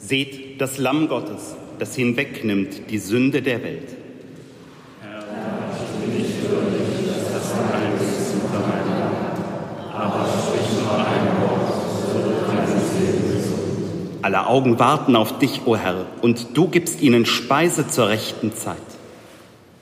Seht das Lamm Gottes, das hinwegnimmt die Sünde der Welt. Herr, ich bin nicht würdig, dass du eingehst unter mein Name, aber sprich nur ein Wort, so wird meine Seele gesund. Alle Augen warten auf dich, o Herr, und du gibst ihnen Speise zur rechten Zeit.